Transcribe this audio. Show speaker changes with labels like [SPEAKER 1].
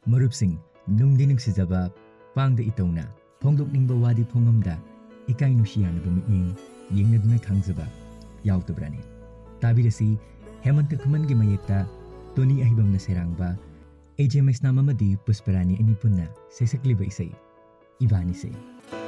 [SPEAKER 1] ꯃꯔꯨꯞꯁꯤꯡ ꯅꯨꯡꯗꯤ ꯅꯨꯡꯁꯤꯖꯕ ꯄꯥꯡꯗ ꯏꯇꯧꯅ ꯐꯣꯡꯗꯣꯛꯅꯤꯡꯕ ꯋꯥꯗꯤ ꯐꯣꯡꯉꯝꯗ ꯏꯀꯥꯏ ꯅꯨꯡꯁꯤ ꯌꯥꯅꯕ ꯃꯤꯠꯌꯦꯡ ꯌꯦꯡꯅꯗꯨꯅ ꯈꯥꯡꯖꯕ ꯌꯥꯎꯗꯕ꯭ꯔꯥꯅꯦ? ꯇꯥꯕꯤꯔꯁꯤ ꯍꯦꯃꯟꯇ ꯈꯨꯃꯟꯒꯤ ꯃꯌꯦꯛꯇ ꯇꯣꯅꯤ ꯑꯍꯤꯕꯝꯅ ꯁꯩꯔꯥꯡꯕ ꯑꯦꯖꯦ ꯃꯩꯁꯅꯥꯝ ꯑꯃꯗꯤ ꯄꯨꯁꯄꯔꯥꯅꯤ ꯑꯅꯤ ꯄꯨꯟꯅ ꯁꯩꯁꯛꯂꯤꯕ ꯏꯁꯩ ꯏꯕꯥꯅꯤꯁꯦ꯫